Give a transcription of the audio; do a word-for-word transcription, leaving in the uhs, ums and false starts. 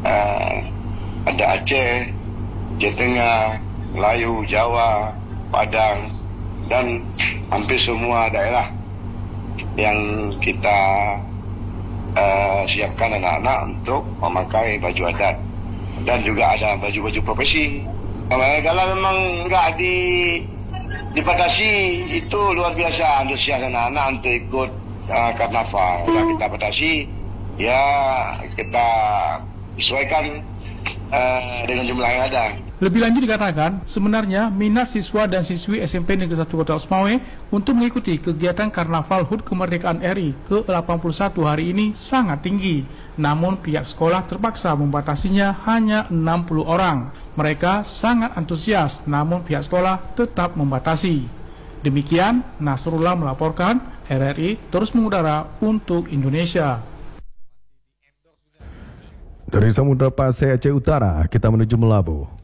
uh, ada Aceh, Aceh Tengah, Melayu, Jawa, Padang, dan hampir semua daerah yang kita uh, siapkan anak-anak untuk memakai baju adat, dan juga ada baju-baju profesi. Kalau memang nggak di dibatasi, itu luar biasa antusias anak-anak untuk ikut uh, karnaval. Kalau kita batasi, ya kita sesuaikan uh, dengan jumlah yang ada. Lebih lanjut dikatakan, sebenarnya minat siswa dan siswi S M P Negeri satu Kota Osmawe untuk mengikuti kegiatan Karnaval H U T Kemerdekaan R I ke delapan puluh satu hari ini sangat tinggi. Namun pihak sekolah terpaksa membatasinya hanya enam puluh orang. Mereka sangat antusias, namun pihak sekolah tetap membatasi. Demikian, Nasrullah melaporkan, R R I terus mengudara untuk Indonesia. Dari Samudra Pasai Aceh Utara, kita menuju Melabu.